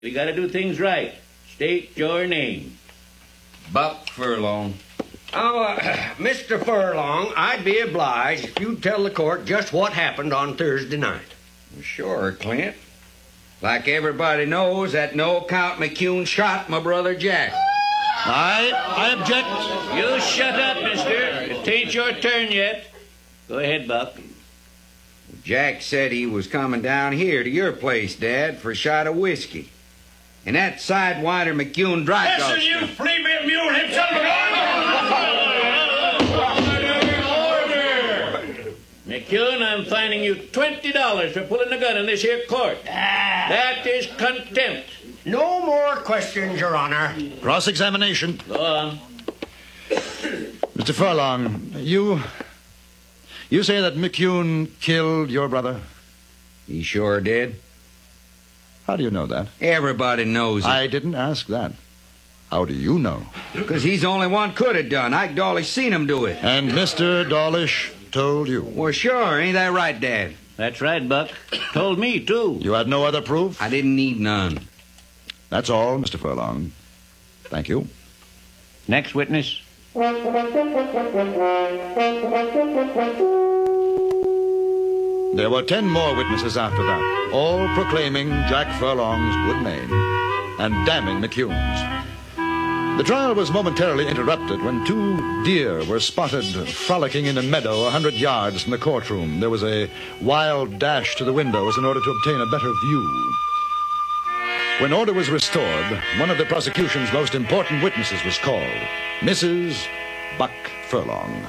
We gotta do things right. State your name. Buck Furlong. Oh, Mr. Furlong, I'd be obliged if you'd tell the court just what happened on Thursday night. Sure, Clint. Like everybody knows, that no-count McCune shot my brother Jack. I object. You shut up, mister. It ain't your turn yet. Go ahead, Buck. Jack said he was coming down here to your place, Dad, for a shot of whiskey. And that sidewinder McCune dry Listen, gulched you him. flea-bit mule himself alone! McCune, I'm fining you $20 for pulling the gun in this here court. That is contempt. No more questions, Your Honor. Cross-examination. Go on. Mr. Furlong, you say that McCune killed your brother? He sure did. How do you know that? Everybody knows it. I didn't ask that. How do you know? Because he's the only one could have done. Ike Dawlish seen him do it. And Mr. Dawlish told you? Well, sure. Ain't that right, Dad? That's right, Buck. Told me, too. You had no other proof? I didn't need none. That's all, Mr. Furlong. Thank you. Next witness. There were 10 more witnesses after that, all proclaiming Jack Furlong's good name and damning McCune's. The trial was momentarily interrupted when 2 deer were spotted frolicking in a meadow 100 yards from the courtroom. There was a wild dash to the windows in order to obtain a better view. When order was restored, one of the prosecution's most important witnesses was called, Mrs. Buck Furlong.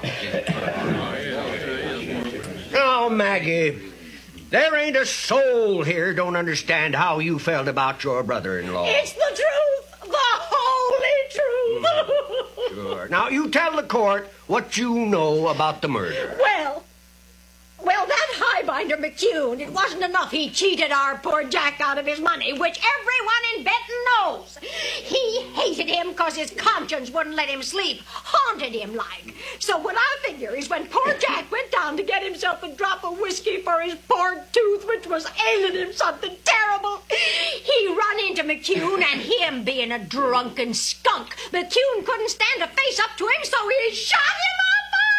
Now, Maggie, there ain't a soul here don't understand how you felt about your brother-in-law. It's the truth, the holy truth. Sure. Now, you tell the court what you know about the murder. Well, that highbinder McCune, it wasn't enough he cheated our poor Jack out of his money, which everyone in Benton knows. He hated him because his conscience wouldn't let him sleep, haunted him like. So what I figure is when poor Jack went down to get himself a drop of whiskey for his poor tooth, which was ailing him something terrible, he run into McCune, and him being a drunken skunk, McCune couldn't stand to face up to him, so he shot him up.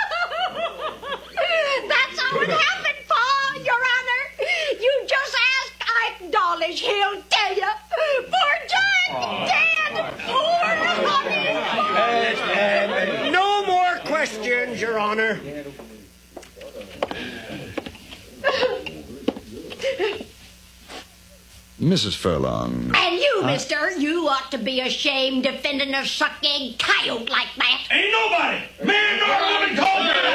That's how it happened, Pa, Your Honor. You just ask Ike Dawlish, he'll tell you. Poor Jack, dead. Poor honey. No more questions, Your Honor. Mrs. Furlong. And you, mister, you ought to be ashamed defending a suck-egg coyote like that. Ain't nobody, man nor woman, told me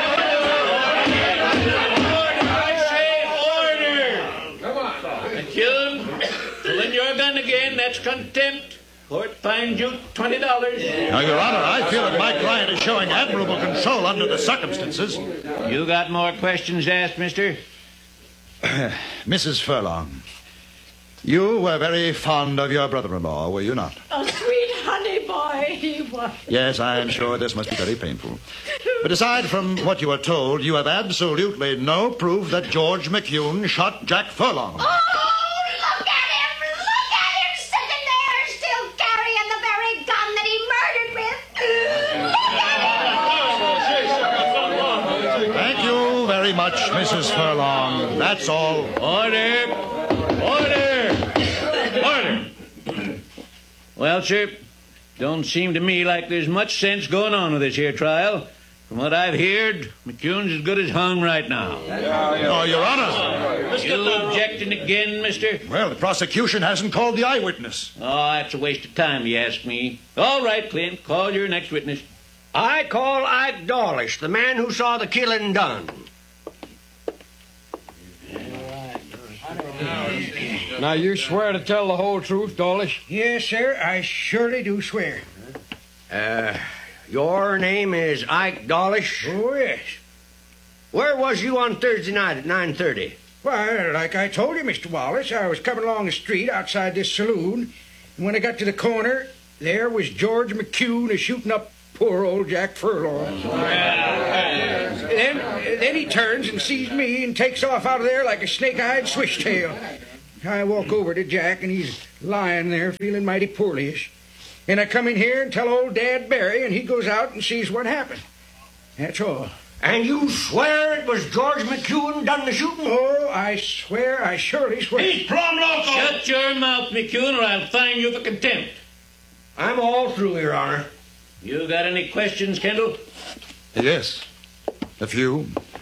McCune, pulling your gun again. That's contempt. Court fined you $20. Now, Your Honor, I feel that my client is showing admirable control under the circumstances. You got more questions to ask, mister? Mrs. Furlong, you were very fond of your brother-in-law, were you not? A sweet honey boy he was. Yes, I am sure this must be very painful. But aside from what you are told, you have absolutely no proof that George McCune shot Jack Furlong. Oh, look at him! Look at him sitting there, still carrying the very gun that he murdered with. Look at him! Thank you very much, Mrs. Furlong. That's all. Order! Order! Order! Well, sir, don't seem to me like there's much sense going on with this here trial. From what I've heard, McCune's as good as hung right now. Oh, Your Honor. You objecting again, mister? Well, the prosecution hasn't called the eyewitness. Oh, that's a waste of time, you ask me. All right, Clint, call your next witness. I call Ike Dawlish, the man who saw the killing done. Now, you swear to tell the whole truth, Dawlish? Yes, sir, I surely do swear. Your name is Ike Dawlish? Oh, yes. Where was you on Thursday night at 9:30? Why, like I told you, Mr. Wallace, I was coming along the street outside this saloon, and when I got to the corner, there was George McCune a-shooting up poor old Jack Furlong. Then he turns and sees me and takes off out of there like a snake-eyed swishtail. I walk over to Jack, and he's lying there feeling mighty poorly-ish. And I come in here and tell old Dad Barry, and he goes out and sees what happened. That's all. And you swear it was George McEwen done the shooting? Oh, I swear, I surely swear. He's plumb loco! Shut your mouth, McEwen, or I'll fine you for contempt. I'm all through, Your Honor. You got any questions, Kendall? Yes, a few.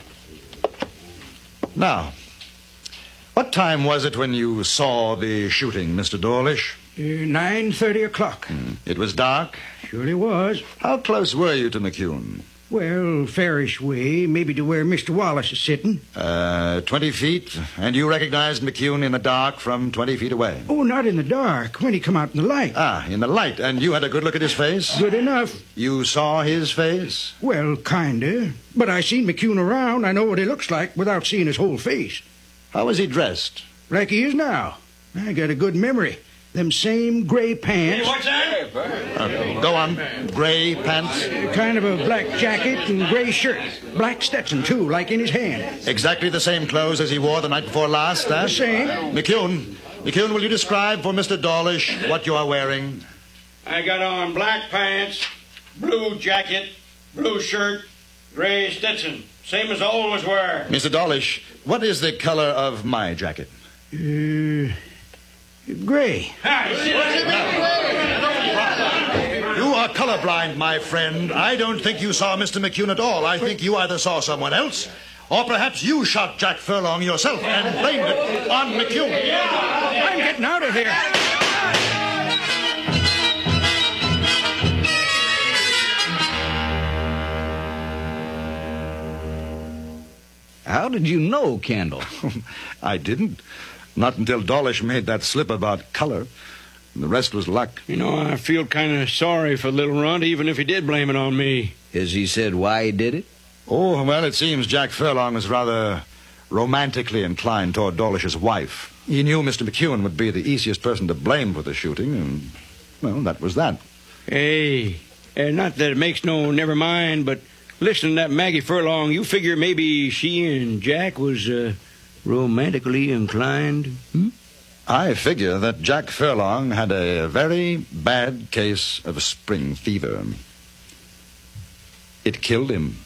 Now, what time was it when you saw the shooting, Mr. Dawlish? 9:30 o'clock. It was dark. Surely was. How close were you to McEwen? Well, fairish way, maybe to where Mr. Wallace is sitting. 20 feet, and you recognized McEwen in the dark from 20 feet away. Oh, not in the dark, when he come out in the light. Ah, in the light, and you had a good look at his face? Good enough. You saw his face? Well, kinda. But I seen McEwen around. I know what he looks like without seeing his whole face. How was he dressed? Like he is now. I got a good memory. Them same gray pants. What's that? Go on. Gray pants? Kind of a black jacket and gray shirt. Black Stetson, too, like in his hand. Exactly the same clothes as he wore the night before last, eh? The same. McEwen, will you describe for Mr. Dawlish what you are wearing? I got on black pants, blue jacket, blue shirt, gray Stetson. Same as I always wear. Mr. Dawlish, what is the color of my jacket? Gray. You are colorblind, my friend. I don't think you saw Mr. McEwen at all. I think you either saw someone else, or perhaps you shot Jack Furlong yourself and blamed it on McEwen. I'm getting out of here. How did you know, Kendall? I didn't. Not until Dawlish made that slip about color. The rest was luck. You know, I feel kind of sorry for Little Runt, even if he did blame it on me. Has he said why he did it? Oh, well, it seems Jack Furlong was rather romantically inclined toward Dawlish's wife. He knew Mr. McEwen would be the easiest person to blame for the shooting, and, well, that was that. Hey, not that it makes no never mind, but listen to that Maggie Furlong. You figure maybe she and Jack was romantically inclined? I figure that Jack Furlong had a very bad case of spring fever. It killed him.